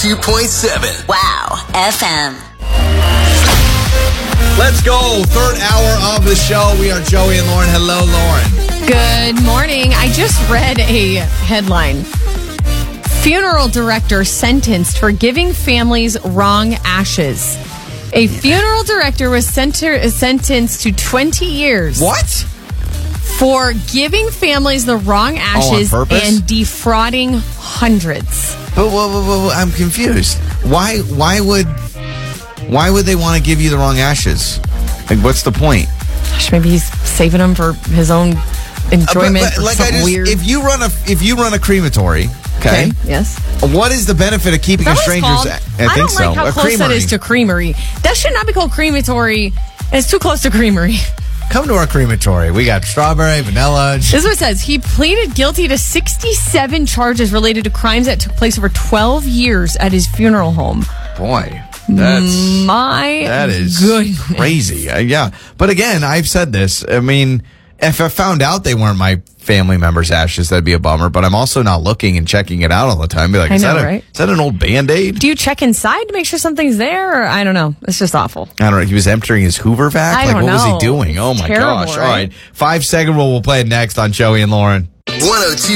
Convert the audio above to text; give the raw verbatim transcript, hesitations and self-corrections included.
two point seven. Wow, F M. Let's go. Third hour of the show. We are Joey and Lauren. Hello, Lauren. Good morning. I just read a headline. Funeral director sentenced for giving families wrong ashes. A funeral director was center- sentenced to twenty years. What? For giving families the wrong ashes Oh, on purpose? and defrauding hundreds. But whoa, whoa, whoa, whoa, I'm confused. Why? Why would? Why would they want to give you the wrong ashes? Like, what's the point? Gosh, maybe he's saving them for his own enjoyment. Uh, but, but, or like, something I just, weird. if you run a if you run a crematory, okay, Okay, yes. what is the benefit of keeping Is a that what it's stranger's? called? I, I think don't so. like how a close that creamery. is to creamery. That should not be called crematory. And it's too close to creamery. Come to our crematory. We got strawberry, vanilla. This is what it says. He pleaded guilty to sixty-seven charges related to crimes that took place over twelve years at his funeral home. Boy, that's My that is goodness. crazy. Uh, yeah, but again, I've said this. I mean, if I found out they weren't my family members' ashes, that'd be a bummer. But I'm also not looking and checking it out all the time. Be like, I is know, that a, right? is that an old Band-Aid? Do you check inside to make sure something's there? Or I don't know. It's just awful. I don't know. He was emptying his Hoover vac? I like, don't what was he know. doing? Oh, my Terrible, gosh. right? All right. Five second rule. We'll play it next on Joey and Lauren. one oh two